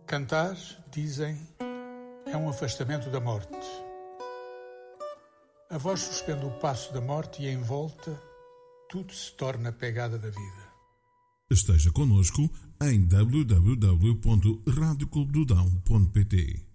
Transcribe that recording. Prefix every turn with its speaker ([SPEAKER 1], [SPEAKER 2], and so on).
[SPEAKER 1] Cantar, dizem, é um afastamento da morte. A voz suspende o passo da morte e em volta tudo se torna pegada da vida.
[SPEAKER 2] Esteja connosco em www.radioclubedodão.pt.